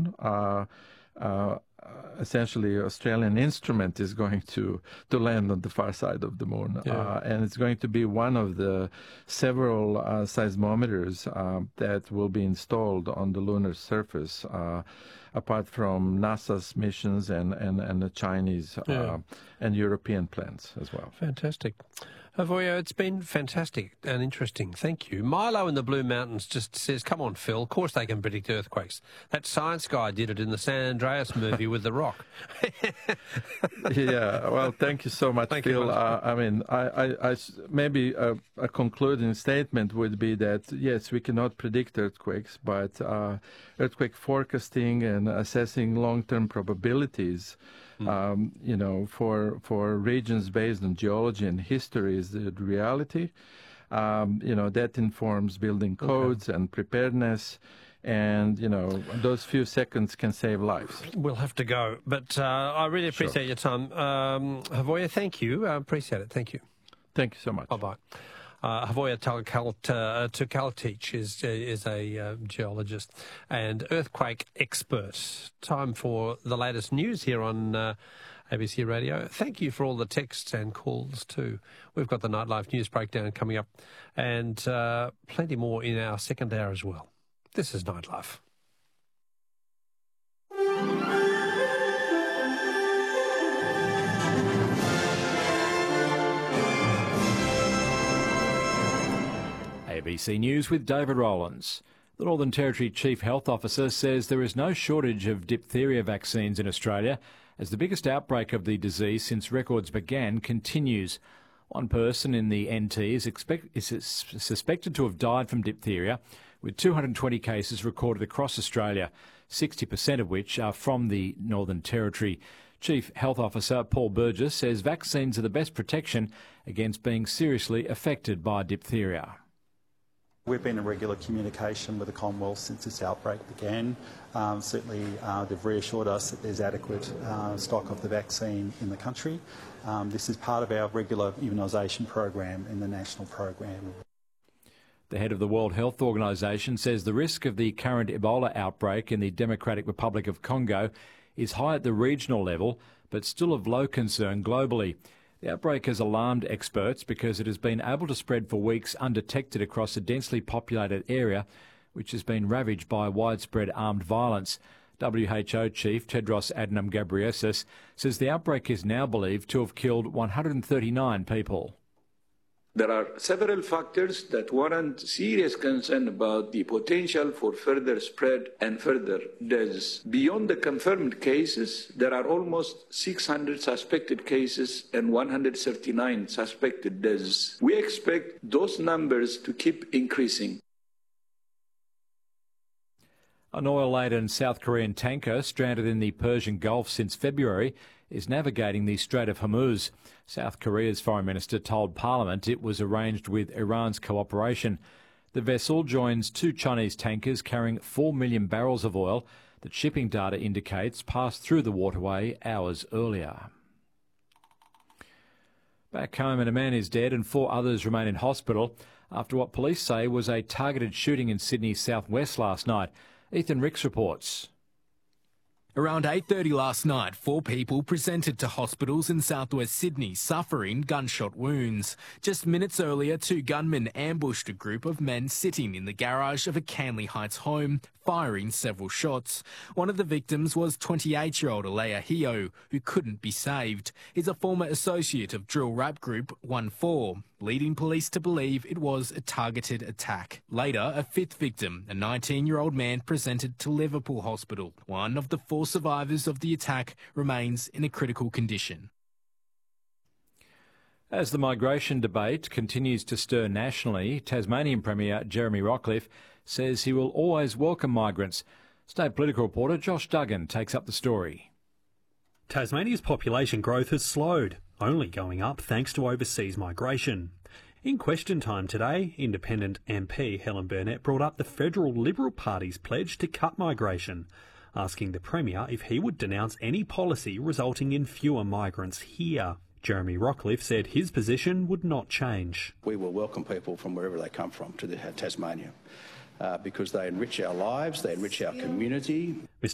moon. Essentially, Australian instrument is going to land on the far side of the moon, and it's going to be one of the several seismometers that will be installed on the lunar surface, apart from NASA's missions and the Chinese and European plans as well. Fantastic. Avoya, it's been fantastic and interesting. Thank you. Milo in the Blue Mountains just says, come on, Phil, of course they can predict earthquakes. That science guy did it in the San Andreas movie with The Rock. Yeah, well, thank you so much, Phil. I mean, maybe a concluding statement would be that, yes, we cannot predict earthquakes, but earthquake forecasting and assessing long-term probabilities for regions based on geology and history is the reality. That informs building codes and preparedness, and, those few seconds can save lives. We'll have to go, but I really appreciate your time. Avoya, thank you. I appreciate it. Thank you. Thank you so much. Bye-bye. Avoya Tukaltic is a geologist and earthquake expert. Time for the latest news here on ABC Radio. Thank you for all the texts and calls too. We've got the Nightlife News Breakdown coming up and plenty more in our second hour as well. This is Nightlife. ABC News with David Rowlands. The Northern Territory Chief Health Officer says there is no shortage of diphtheria vaccines in Australia as the biggest outbreak of the disease since records began continues. One person in the NT is suspected to have died from diphtheria, with 220 cases recorded across Australia, 60% of which are from the Northern Territory. Chief Health Officer Paul Burgess says vaccines are the best protection against being seriously affected by diphtheria. We've been in regular communication with the Commonwealth since this outbreak began. Certainly, they've reassured us that there's adequate stock of the vaccine in the country. This is part of our regular immunisation program in the national program. The head of the World Health Organization says the risk of the current Ebola outbreak in the Democratic Republic of Congo is high at the regional level, but still of low concern globally. The outbreak has alarmed experts because it has been able to spread for weeks undetected across a densely populated area, which has been ravaged by widespread armed violence. WHO Chief Tedros Adhanom Ghebreyesus says the outbreak is now believed to have killed 139 people. There are several factors that warrant serious concern about the potential for further spread and further deaths. Beyond the confirmed cases, there are almost 600 suspected cases and 139 suspected deaths. We expect those numbers to keep increasing. An oil-laden South Korean tanker stranded in the Persian Gulf since February is navigating the Strait of Hormuz. South Korea's foreign minister told Parliament it was arranged with Iran's cooperation. The vessel joins two Chinese tankers carrying 4 million barrels of oil that shipping data indicates passed through the waterway hours earlier. Back home, a man is dead and 4 others remain in hospital after what police say was a targeted shooting in Sydney's southwest last night. Ethan Ricks reports. Around 8:30 last night, 4 people presented to hospitals in southwest Sydney suffering gunshot wounds. Just minutes earlier, 2 gunmen ambushed a group of men sitting in the garage of a Canley Heights home, firing several shots. One of the victims was 28-year-old Alea Hio, who couldn't be saved. He's a former associate of drill rap group 1-4, leading police to believe it was a targeted attack. Later, a 5th victim, a 19-year-old man, presented to Liverpool Hospital. One of the 4 survivors of the attack remains in a critical condition. As the migration debate continues to stir nationally, Tasmanian Premier Jeremy Rockliff says he will always welcome migrants. State political reporter Josh Duggan takes up the story. Tasmania's population growth has slowed, only going up thanks to overseas migration. In question time today, Independent MP Helen Burnett brought up the federal Liberal Party's pledge to cut migration, asking the Premier if he would denounce any policy resulting in fewer migrants here. Jeremy Rockliff said his position would not change. We will welcome people from wherever they come from to Tasmania because they enrich our lives, they enrich our community. Mr